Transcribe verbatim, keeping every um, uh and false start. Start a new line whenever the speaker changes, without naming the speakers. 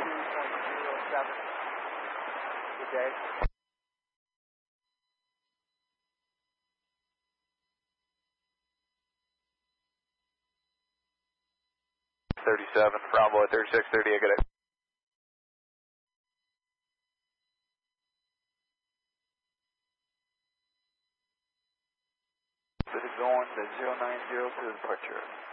point zero seven. Good day.
thirty-seven, Bravo at thirty-six thirty, I got it.
Going to zero nine zero to departure.